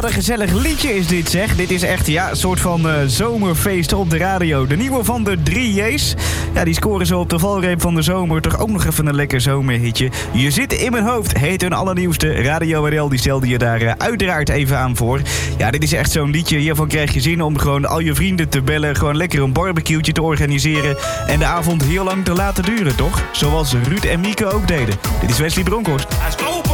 wat een gezellig liedje is dit, zeg. Dit is echt, een soort van zomerfeest op de radio. De nieuwe van de 3J's. Ja, die scoren zo op de valreep van de zomer. Toch ook nog even een lekker zomerhitje. Je zit in mijn hoofd, heet hun allernieuwste. Radio RL, die stelde je daar uiteraard even aan voor. Ja, dit is echt zo'n liedje. Hiervan krijg je zin om gewoon al je vrienden te bellen. Gewoon lekker een barbecue'tje te organiseren. En de avond heel lang te laten duren, toch? Zoals Ruud en Mieke ook deden. Dit is Wesley Bronkhorst.